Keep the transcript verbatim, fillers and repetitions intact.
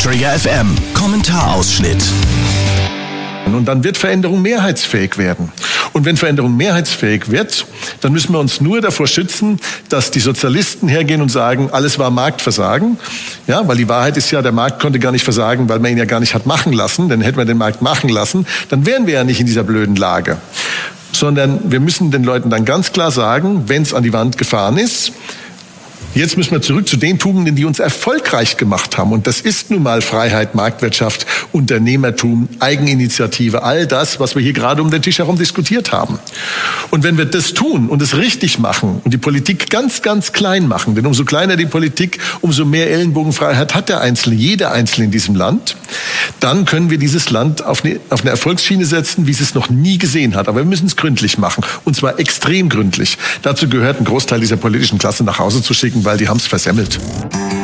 Trigger F M, Kommentarausschnitt. Und dann wird Veränderung mehrheitsfähig werden. Und wenn Veränderung mehrheitsfähig wird, dann müssen wir uns nur davor schützen, dass die Sozialisten hergehen und sagen, alles war Marktversagen. Ja, weil die Wahrheit ist ja, der Markt konnte gar nicht versagen, weil man ihn ja gar nicht hat machen lassen. Denn hätten wir den Markt machen lassen, dann wären wir ja nicht in dieser blöden Lage. Sondern wir müssen den Leuten dann ganz klar sagen, wenn es an die Wand gefahren ist, jetzt müssen wir zurück zu den Tugenden, die uns erfolgreich gemacht haben. Und das ist nun mal Freiheit, Marktwirtschaft, Unternehmertum, Eigeninitiative, all das, was wir hier gerade um den Tisch herum diskutiert haben. Und wenn wir das tun und es richtig machen und die Politik ganz, ganz klein machen, denn umso kleiner die Politik, umso mehr Ellenbogenfreiheit hat der Einzelne, jeder Einzelne in diesem Land, dann können wir dieses Land auf eine, auf eine Erfolgsschiene setzen, wie es es noch nie gesehen hat. Aber wir müssen es gründlich machen, und zwar extrem gründlich. Dazu gehört, einen Großteil dieser politischen Klasse nach Hause zu schicken, weil die haben es versemmelt.